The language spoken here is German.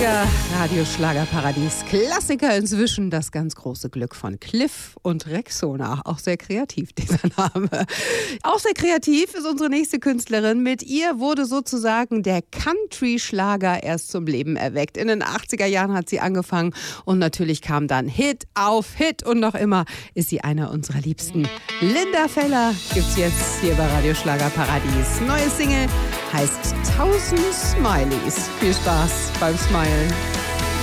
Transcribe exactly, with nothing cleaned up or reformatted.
achtziger Radioschlagerparadies. Klassiker inzwischen, das ganz große Glück von Cliff und Rexona. Auch sehr kreativ, dieser Name. Auch sehr kreativ ist unsere nächste Künstlerin. Mit ihr wurde sozusagen der Country-Schlager erst zum Leben erweckt. In den achtziger Jahren hat sie angefangen und natürlich kam dann Hit auf Hit und noch immer ist sie einer unserer Liebsten. Linda Feller gibt's jetzt hier bei Radioschlagerparadies. Neue Single heißt Tausend Smileys. Viel Spaß beim Smilen.